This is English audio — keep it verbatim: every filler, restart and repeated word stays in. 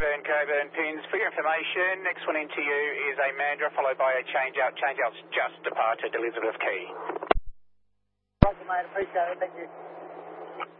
Coburn, Coburn, pins. For your information, next one into you is a Mandra followed by a change out. Change out's just departed Elizabeth Key. Roger, mate. Appreciate it. Thank you.